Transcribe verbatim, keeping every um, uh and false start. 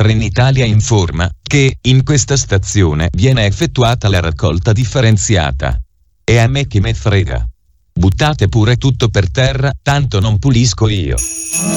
Trenitalia informa che in questa stazione viene effettuata la raccolta differenziata. E a me chi me frega. Buttate pure tutto per terra, tanto non pulisco io.